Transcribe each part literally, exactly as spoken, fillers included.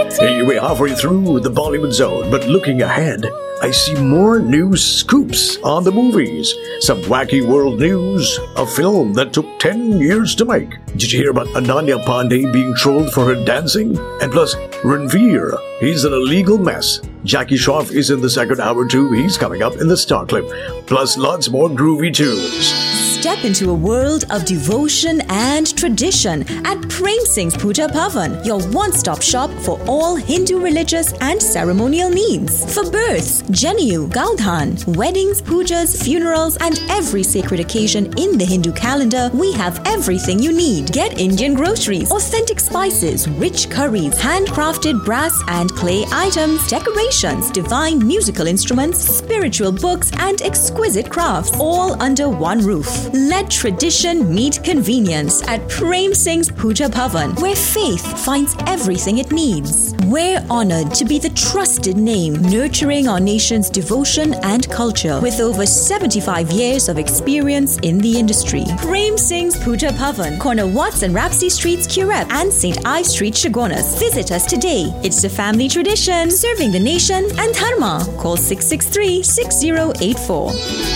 Hey, we're halfway through the Bollywood zone, but looking ahead, I see more news scoops on the movies. Some wacky world news, a film that took ten years to make. Did you hear about Ananya Pandey being trolled for her dancing? And plus, Ranveer, he's an illegal mess. Jackie Shroff is in the second hour too. He's coming up in the star clip. Plus, lots more groovy tunes. Step into a world of devotion and tradition at Prem Singh's Puja Bhavan, your one-stop shop for all Hindu religious and ceremonial needs. For births, Janayu, Gaudhan, weddings, pujas, funerals, and every sacred occasion in the Hindu calendar, we have everything you need. Get Indian groceries, authentic spices, rich curries, handcrafted brass and clay items, decorations, divine musical instruments, spiritual books, and exquisite crafts, all under one roof. Let tradition meet convenience at Prem Singh's Puja Bhavan, where faith finds everything it needs. We're honored to be the trusted name nurturing our nation's devotion and culture with over seventy-five years of experience in the industry. Prem Singh's Puja Bhavan, corner Watts and Rapsy Streets, Curep, and Saint Ives Street, Chagonas. Visit us today. It's a family tradition serving the nation and Dharma. Call six six three, six zero eight four.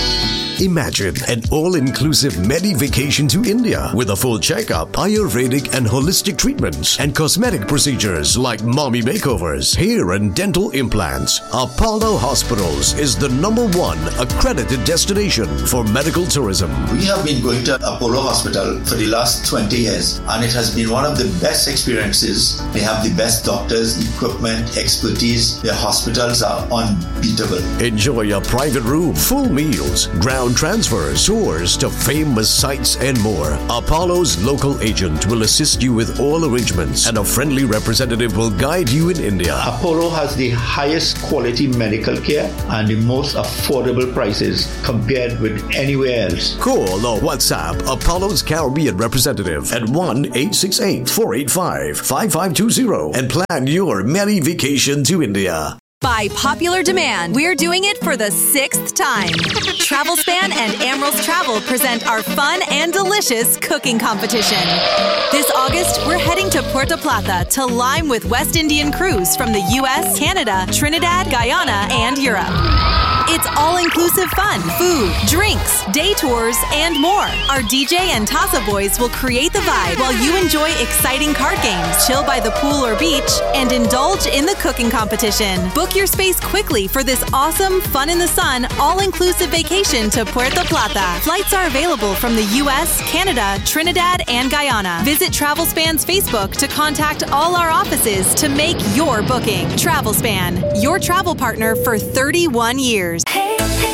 Imagine an all-inclusive medi-vacation to India with a full checkup, Ayurvedic and holistic treatments, and cosmetic procedures like mommy makeovers, hair and dental implants. Apollo Hospitals is the number one accredited destination for medical tourism. We have been going to Apollo Hospital for the last twenty years, and it has been one of the best experiences. They have the best doctors, equipment, expertise. Their hospitals are unbeatable. Enjoy a private room, full meals, ground transfers, tours to famous sites, and more. Apollo's local agent will assist you with all arrangements, and a friendly representative will guide you in India. Apollo has the highest quality medical care and the most affordable prices compared with anywhere else. Call or WhatsApp Apollo's Caribbean representative at one eight six eight, four eight five, five five two zero and plan your merry vacation to India. By popular demand, we're doing it for the sixth time. TravelSpan and Amrils Travel present our fun and delicious cooking competition. This August, we're heading to Puerto Plata to lime with West Indian crews from the U S, Canada, Trinidad, Guyana, and Europe. It's all-inclusive fun, food, drinks, day tours, and more. Our D J and Tassa boys will create the vibe while you enjoy exciting card games, chill by the pool or beach, and indulge in the cooking competition. Book your space quickly for this awesome, fun in the sun, all-inclusive vacation to Puerto Plata. Flights are available from the U S, Canada, Trinidad, and Guyana. Visit TravelSpan's Facebook to contact all our offices to make your booking. TravelSpan, your travel partner for thirty-one years.